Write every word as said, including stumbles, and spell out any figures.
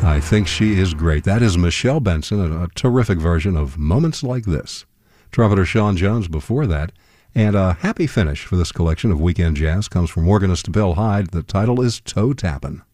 I think she is great. That is Michelle Benson, a, a terrific version of Moments Like This. Trumpeter Sean Jones before that. And a happy finish for this collection of weekend jazz comes from organist Bill Hyde. The title is Toe Tappin'.